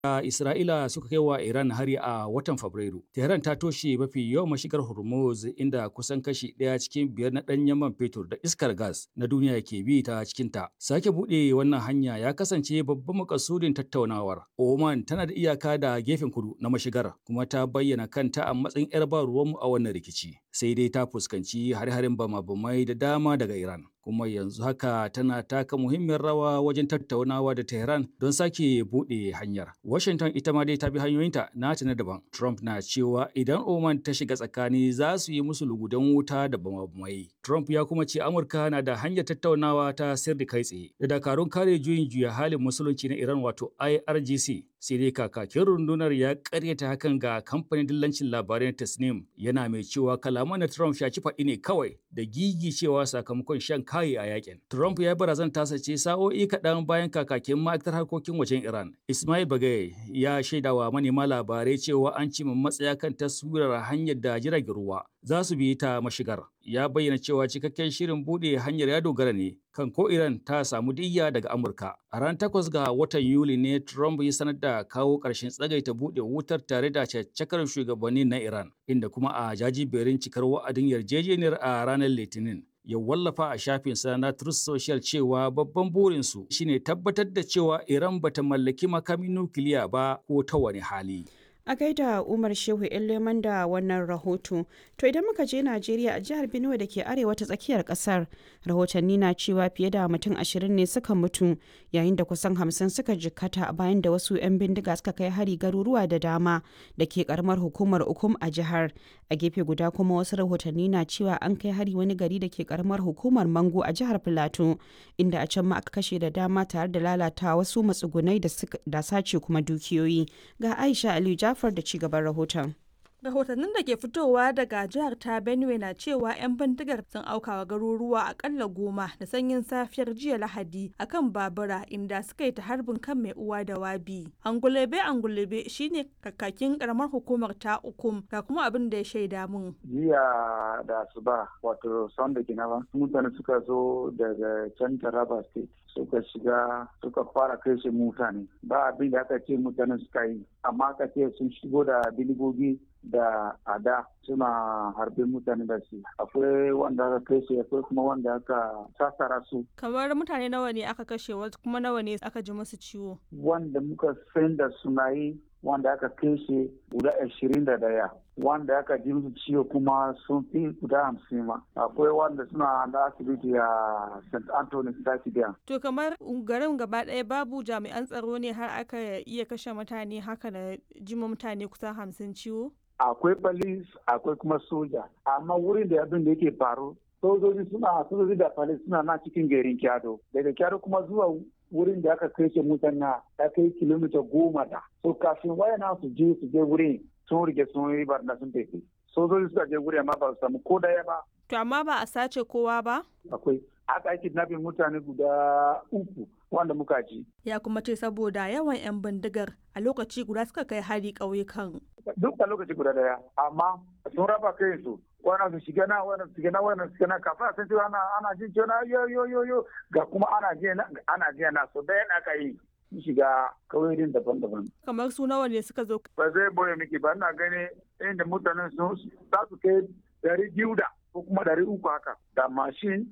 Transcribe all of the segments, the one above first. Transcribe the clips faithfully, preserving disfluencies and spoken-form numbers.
da Isra'ila suka kai wa Iran hari a watan Fabrairu. Tehran ta toshe mafi yawan mashigar Hormuz inda kusan kashi ɗaya cikin biyar na ɗanyen man fetur da iskar gas na duniya ke bi ta cikinta. Sake buɗe wannan hanya ya kasance babban makasudin tattaunawar. Oman tana da iyaka da gefen kudu na mashigar kuma ta bayyana kanta a matsayin 'yar ba ruwanmu a wannan rikici. Sai dai ta fuskanci hare-haren bama-bamai da dama daga Iran. Kuma yanzu haka tana taka muhimmiyar rawa wajen tattaunawa da Tehran don sake buɗe hanyar. Washington ita ma dai ta bi hanyoyinta nata na daban. Trump na cewa idan Oman ta shiga tsakani za su yi musu lugudan wuta da bama-bamai. Trump ya kuma ce Amurka na da hanyar tattaunawa ta sirri kai tsaye da dakarun kare juyin juya halin musulunci na Iran wato I R G C. Sai dai kakakin rundunar ya karyata hakan ga kamfanin dillancin labarai na Tasnim yana mai cewa kalaman na Trump shaci faɗi ne kawai da gigi cewa sakamakon shan kayi a yakin. Trump ya barazan tasa ce sa'o'i kaɗan bayan kakakin ma'aikatar harkokin wajen Iran. Ismail Bagay ya shaidawa manema labarai cewa an ci matsaya kan taswirar hanyar da jiragen ruwa za su bi ta mashigar. Ya bayyana cewa cikakken shirin buɗe hanyar ya dogara ne kan ko Iran ta samu diyya daga Amurka. A ran takwas ga watan Yuli ne Trump ya sanar da kawo ƙarshen tsagaita buɗe wutar tare da caccakar shugabanni na Iran, inda kuma a jajiberin cikar wa'adin yarjejeniyar a ranar Litinin. Ya wallafa a shafinsa na Truth Social cewa babban burinsu shine tabbatar da cewa Iran bata mallaki makamin nukiliya ba ko ta wani hali. A gaida Umar Shehu Leman da wannan rahoto. To idan muka je Najeriya a jihar Benue da ke arewa ta tsakiyar kasar, rahotanni na cewa fiye da mutum ashirin ne suka mutu yayin da kusan hamsin suka jikkata bayan da wasu 'yan bindiga suka kai hari garuruwa da dama da ke karamar hukumar Ukum a jihar. A gefe guda kuma wasu rahotanni na cewa an kai hari wani gari da ke karamar hukumar Mango a jihar Filato, inda a can ma aka kashe da dama tare da lalata wasu matsugunai da sace kuma dukiyoyi. Ga Aisha Aliyu Jafar da cigaban rahoton. Rahotannin da ke fitowa daga jihar ta Benue na cewa 'yan bindigar sun aukawa garuruwa akalla goma da sanyin safiyar jiya Lahadi akan babura inda suka yi ta harbin kan mai uwa da wabi. Angulebe Angulebe shine kakakin karamar hukumar ta Ukum ga kuma abin da ya shaida mun. Jiya da asuba wato Sunday kenan mutane suka zo daga can Taraba State suka shiga suka fara kashe mutane ba abin da aka ce mutane suka yi amma aka ce sun shigo da biligogi da ada suna harbin mutane da su akwai wanda aka kashe akwai kuma wanda aka sassara su. Kamar mutane nawa ne aka kashe wasu kuma nawa ne aka ji musu ciwo? Wanda muka san da sunayi wanda aka kashe guda ashirin da daya wanda aka ji musu ciwo kuma sun fi guda hamsin ma akwai wanda suna da asibiti a Saint Anthony Stadium. To kamar garin gaba ɗaya babu jami'an tsaro ne har aka iya kashe mutane haka da jima mutane kusan hamsin ciwo? Akwai police akwai kuma soja amma wurin da abin da yake faru sojoji suna sojoji da police suna na cikin garin Kyado daga Kyado kuma zuwa wurin da aka kashe mutane ya kai kilomita goma da so kafin wayana su je su je wurin sun rike sun yi barna sun tafi sojoji suka je wurin amma ba su samu ko daya ba. To amma ba a sace kowa ba? Akwai aka yi kidnapping mutane guda uku wanda muka ji. Ya kuma ce saboda yawan 'yan bindigar a lokaci guda suka kai hari ƙauyukan. Duk a lokaci guda daya amma sun raba kai su wannan su shiga na wannan su shiga na wannan su shiga na kafin a san cewa ana ana jin cewa yo yo yo yo ga kuma ana jiya na ana jiya na so dayan aka yi shiga kauyoyin daban-daban. Kamar su nawa ne suka zo? Ba zai boye miki ba ina gani inda mutanen sun za su kai dari biyu da ko kuma dari uku haka da mashin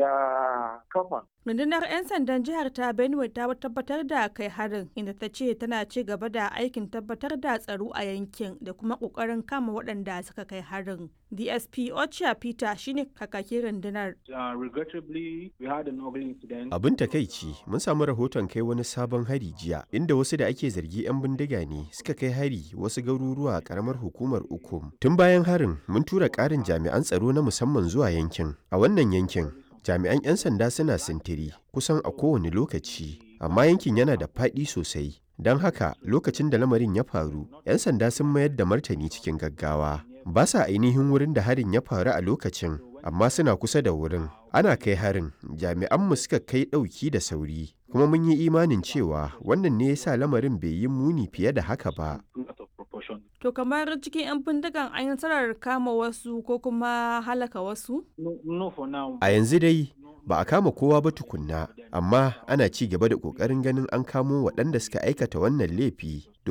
da kafa. Rundunar 'yan sandan jihar ta Benue ta tabbatar da kai harin inda ta ce tana ci gaba da aikin tabbatar da tsaro a yankin da kuma kokarin kama waɗanda suka kai harin. D S P Ocha Peter shine kakakin rundunar. Abin takaici mun samu rahoton kai wani sabon hari jiya inda wasu da ake zargi 'yan bindiga ne suka kai hari wasu garuruwa a karamar hukumar Ukum. Tun bayan harin mun tura ƙarin jami'an tsaro na musamman zuwa yankin. A wannan yankin jami'an 'yan sanda suna sintiri kusan a kowane lokaci, amma yankin yana da faɗi sosai. Don haka lokacin da lamarin ya faru, 'yan sanda sun mayar da martani cikin gaggawa. Ba sa ainihin wurin da harin ya faru a lokacin, amma suna kusa da wurin. Ana kai harin, jami'anmu suka kai ɗauki da sauri, kuma mun yi imanin cewa wannan ne ya sa lamarin bai yi muni fiye da haka ba. To kamar cikin 'yan bindigan an yi nasarar kama wasu ko kuma halaka wasu? A yanzu dai ba a kama kowa ba tukunna, amma ana ci gaba da ƙoƙarin ganin an kamo waɗanda suka aikata wannan laifi